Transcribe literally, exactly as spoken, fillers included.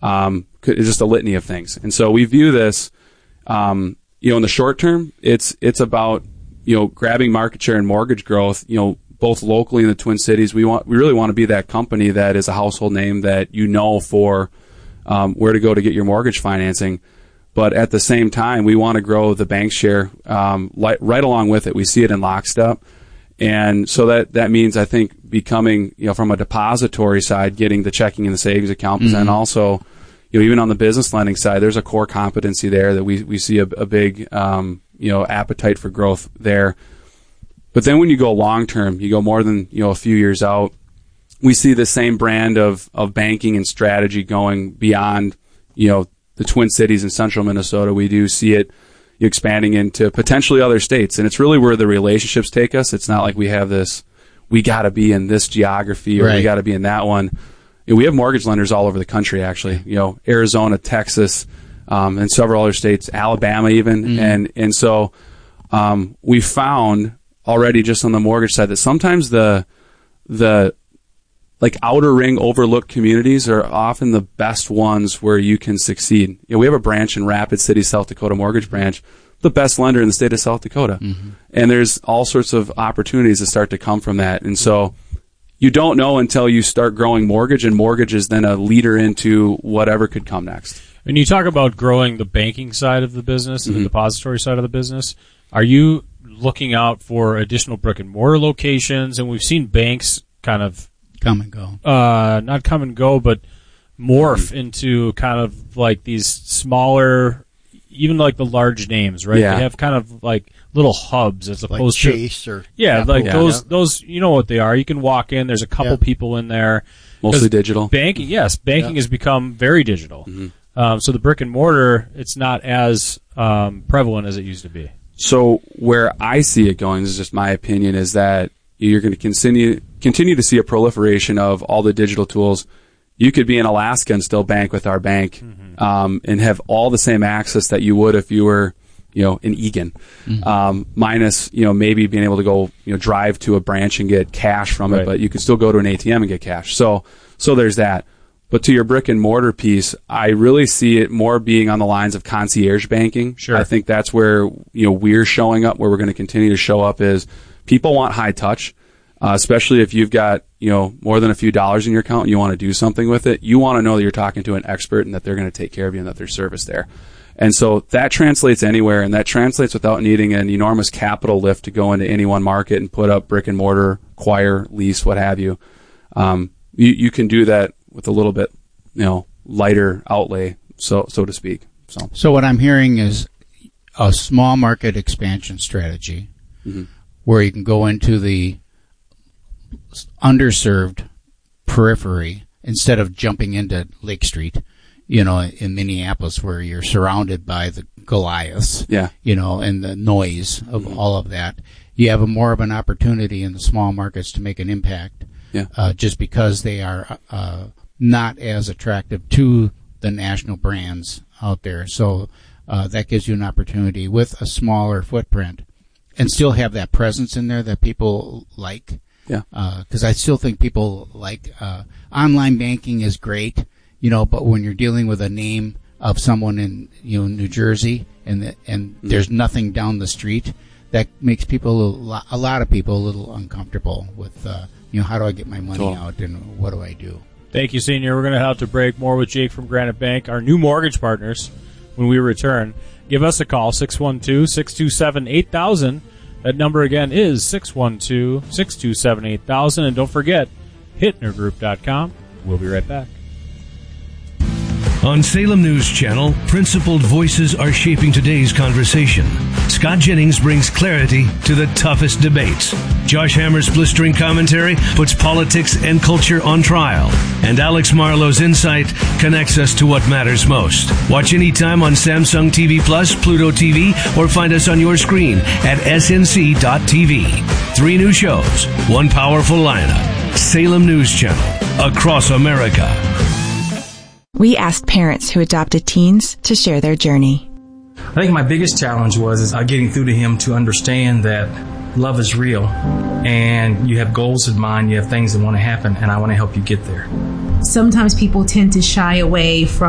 Um, it's just a litany of things. And so we view this, um, you know, in the short term, it's, it's about, you know, grabbing market share and mortgage growth, you know, both locally in the Twin Cities. We want, we really want to be that company that is a household name that you know for, um, where to go to get your mortgage financing. But at the same time, we want to grow the bank share, um, li- right along with it. We see it in lockstep. And so that, that means, I think, becoming, you know, from a depository side, getting the checking and the savings account, mm-hmm. and also, you know, even on the business lending side, there's a core competency there that we, we see a, a big, um, you know, appetite for growth there. But then when you go long term, you go more than, you know, a few years out, we see the same brand of, of banking and strategy going beyond, you know, the Twin Cities and central Minnesota. We do see it expanding into potentially other states. And it's really where the relationships take us. It's not like we have this, we got to be in this geography or right. we got to be in that one. And we have mortgage lenders all over the country, actually, you know, Arizona, Texas, um, and several other states, Alabama even. Mm. And, and so, um, we found already just on the mortgage side that sometimes the, the, like outer ring overlooked communities are often the best ones where you can succeed. You know, we have a branch in Rapid City, South Dakota, mortgage branch, the best lender in the state of South Dakota. Mm-hmm. And there's all sorts of opportunities that start to come from that. And so you don't know until you start growing mortgage, and mortgage is then a leader into whatever could come next. And you talk about growing the banking side of the business and mm-hmm. the depository side of the business. Are you looking out for additional brick and mortar locations? And we've seen banks kind of Come and go. Uh, not come and go, but morph into kind of like these smaller, even like the large names, right? Yeah. They have kind of like little hubs as opposed like to Chase or yeah, Apple. like yeah. those. Yeah. Those you know what they are. You can walk in. There's a couple yeah. people in there. Mostly digital. Banking, yes, banking yeah. has become very digital. Mm-hmm. Um, so the brick and mortar, it's not as um, prevalent as it used to be. So where I see it going, this is just my opinion, is that you're going to continue continue to see a proliferation of all the digital tools. You could be in Alaska and still bank with our bank, mm-hmm. um, and have all the same access that you would if you were, you know, in Egan, mm-hmm. um, minus, you know, maybe being able to go, you know, drive to a branch and get cash from right. it, but you could still go to an A T M and get cash. So, so there's that. But to your brick and mortar piece, I really see it more being on the lines of concierge banking. Sure. I think that's where, you know, we're showing up, where we're going to continue to show up is people want high touch. Uh, especially if you've got, you know, more than a few dollars in your account and you want to do something with it, you want to know that you're talking to an expert and that they're going to take care of you and that there's service there. And so that translates anywhere, and that translates without needing an enormous capital lift to go into any one market and put up brick and mortar, acquire, lease, what have you. Um, you, you can do that with a little bit, you know, lighter outlay, so so to speak. So, so what I'm hearing is a small market expansion strategy, mm-hmm. where you can go into the underserved periphery instead of jumping into Lake Street, you know, in Minneapolis, where you're surrounded by the Goliaths, yeah. you know, and the noise of mm-hmm. all of that. You have a more of an opportunity in the small markets to make an impact, yeah. uh, just because they are uh, not as attractive to the national brands out there. So uh, that gives you an opportunity with a smaller footprint and still have that presence in there that people like. Yeah. Because uh, I still think people like uh, online banking is great, you know, but when you're dealing with a name of someone in, you know, New Jersey and the, and mm-hmm. there's nothing down the street, that makes people a lot, a lot of people a little uncomfortable with, uh, you know, how do I get my money cool. out and what do I do? Thank you, Senior. We're going to have to break. More with Jake from Granite Bank, our new mortgage partners, when we return. Give us a call, six one two, six two seven, eight thousand. That number again is six one two, six two seven, eight thousand. And don't forget, Hittner Group dot com. We'll be right back. On Salem News Channel, principled voices are shaping today's conversation. Scott Jennings brings clarity to the toughest debates. Josh Hammer's blistering commentary puts politics and culture on trial. And Alex Marlowe's insight connects us to what matters most. Watch anytime on Samsung T V Plus, Pluto T V, or find us on your screen at S N C dot T V. Three new shows, one powerful lineup. Salem News Channel, across America. We asked parents who adopted teens to share their journey. I think my biggest challenge was is, uh, getting through to him to understand that love is real and you have goals in mind, you have things that want to happen, and I want to help you get there. Sometimes people tend to shy away from